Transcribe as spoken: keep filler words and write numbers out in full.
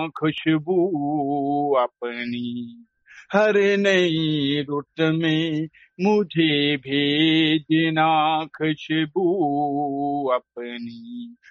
खुशबू अपनी, हर नई रुत में मुझे भेजना खुशबू अपनी।